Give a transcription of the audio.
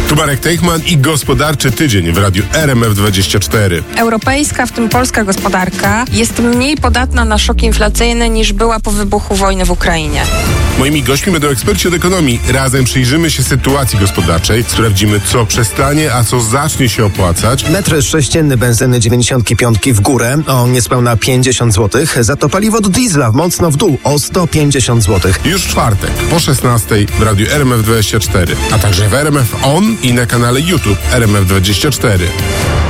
Tu Marek Teichman i gospodarczy tydzień w radiu RMF24. Europejska, w tym polska gospodarka jest mniej podatna na szok inflacyjny niż była po wybuchu wojny w Ukrainie. Moimi gośćmi będą eksperci od ekonomii. Razem przyjrzymy się sytuacji gospodarczej, sprawdzimy, co przestanie, a co zacznie się opłacać. Metr sześcienny benzyny 95 w górę o niespełna 50 zł. Za to paliwo do diesla mocno w dół o 150 zł. Już w czwartek po 16 w radiu RMF24, a także w RMF On i na kanale YouTube RMF24.